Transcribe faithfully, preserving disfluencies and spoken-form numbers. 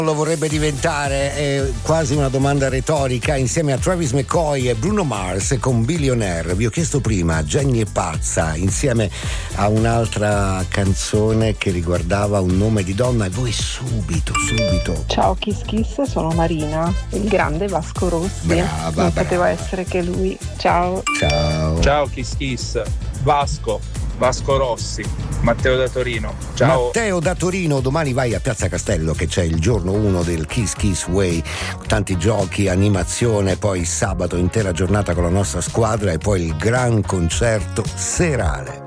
Lo vorrebbe diventare, è quasi una domanda retorica, insieme a Travis McCoy e Bruno Mars con Billionaire. Vi ho chiesto prima Jenny e Pazza insieme a un'altra canzone che riguardava un nome di donna e voi subito, subito. Ciao Kiss Kiss, sono Marina, il grande Vasco Rossi. Brava, non brava. poteva essere che lui. Ciao. Ciao. Ciao Kiss Kiss, Vasco, Vasco Rossi, Matteo da Torino. Ciao. Matteo da Torino, domani vai a Piazza Castello che c'è il giorno uno del Kiss Kiss Way, tanti giochi, animazione, poi sabato intera giornata con la nostra squadra e poi il gran concerto serale.